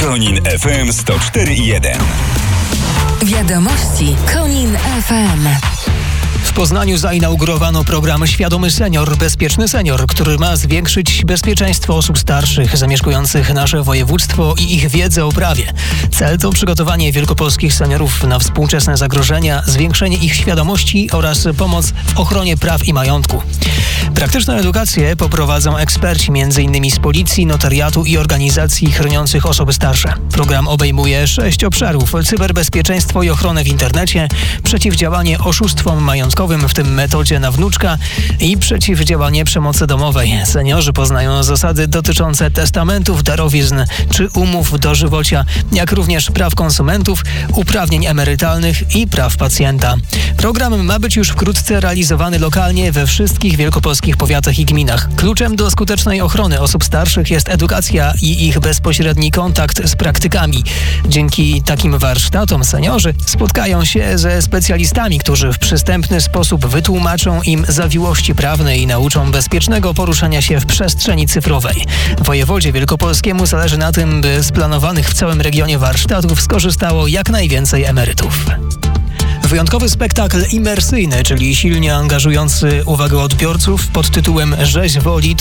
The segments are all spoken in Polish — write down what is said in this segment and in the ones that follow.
Konin FM 104,1. Wiadomości Konin FM. W Poznaniu zainaugurowano program Świadomy Senior, Bezpieczny Senior, który ma zwiększyć bezpieczeństwo osób starszych zamieszkujących nasze województwo i ich wiedzę o prawie. Cel to przygotowanie wielkopolskich seniorów na współczesne zagrożenia, zwiększenie ich świadomości oraz pomoc w ochronie praw i majątku. Praktyczną edukację poprowadzą eksperci m.in. z policji, notariatu i organizacji chroniących osoby starsze. Program obejmuje 6 obszarów: cyberbezpieczeństwo i ochronę w internecie, przeciwdziałanie oszustwom majątkowym, w tym metodzie na wnuczka, i przeciwdziałanie przemocy domowej. Seniorzy poznają zasady dotyczące testamentów, darowizn czy umów dożywocia, jak również praw konsumentów, uprawnień emerytalnych i praw pacjenta. Program ma być już wkrótce realizowany lokalnie we wszystkich wielkopolskich powiatach i gminach. Kluczem do skutecznej ochrony osób starszych jest edukacja i ich bezpośredni kontakt z praktykami. Dzięki takim warsztatom seniorzy spotkają się ze specjalistami, którzy w przystępny sposób wytłumaczą im zawiłości prawne i nauczą bezpiecznego poruszania się w przestrzeni cyfrowej. Wojewodzie wielkopolskiemu zależy na tym, by z planowanych w całym regionie warsztatów skorzystało jak najwięcej emerytów. Wyjątkowy spektakl imersyjny, czyli silnie angażujący uwagę odbiorców pod tytułem Rzeź Woli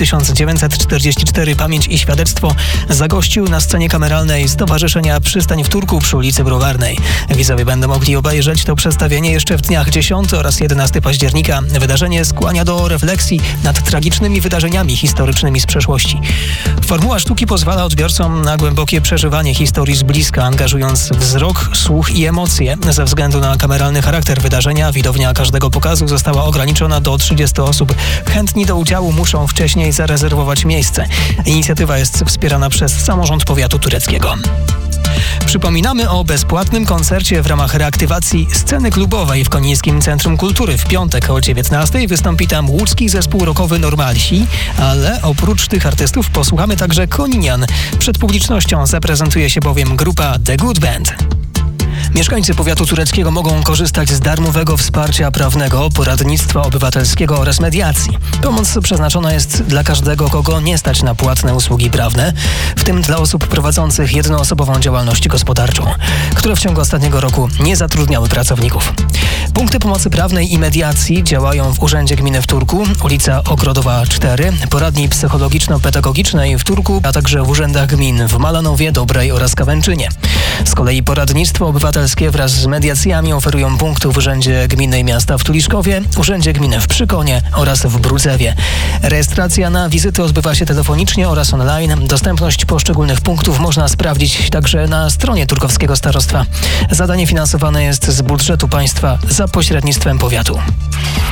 1944 – Pamięć i Świadectwo zagościł na scenie kameralnej Stowarzyszenia Przystań w Turku przy ulicy Browarnej. Widzowie będą mogli obejrzeć to przedstawienie jeszcze w dniach 10 oraz 11 października. Wydarzenie skłania do refleksji nad tragicznymi wydarzeniami historycznymi z przeszłości. Formuła sztuki pozwala odbiorcom na głębokie przeżywanie historii z bliska, angażując wzrok, słuch i emocje. Ze względu na kameralny charakter wydarzenia widownia każdego pokazu została ograniczona do 30 osób. Chętni do udziału muszą wcześniej zarezerwować miejsce. Inicjatywa jest wspierana przez samorząd powiatu tureckiego. Przypominamy o bezpłatnym koncercie w ramach reaktywacji sceny klubowej w Konińskim Centrum Kultury. W piątek o 19:00 wystąpi tam łódzki zespół rockowy Normalsi, ale oprócz tych artystów posłuchamy także koninian. Przed publicznością zaprezentuje się bowiem grupa The Good Band. Mieszkańcy powiatu tureckiego mogą korzystać z darmowego wsparcia prawnego, poradnictwa obywatelskiego oraz mediacji. Pomoc przeznaczona jest dla każdego, kogo nie stać na płatne usługi prawne, w tym dla osób prowadzących jednoosobową działalność gospodarczą, które w ciągu ostatniego roku nie zatrudniały pracowników. Punkty pomocy prawnej i mediacji działają w Urzędzie Gminy w Turku, ulica Ogrodowa 4, poradni psychologiczno-pedagogicznej w Turku, a także w urzędach gmin w Malanowie, Dobrej oraz Kawęczynie. Z kolei poradnictwo obywatelskie wraz z mediacjami oferują punkty w Urzędzie Gminy i Miasta w Tuliszkowie, Urzędzie Gminy w Przykonie oraz w Brudzewie. Rejestracja na wizyty odbywa się telefonicznie oraz online. Dostępność poszczególnych punktów można sprawdzić także na stronie turkowskiego starostwa. Zadanie finansowane jest z budżetu państwa za pośrednictwem powiatu.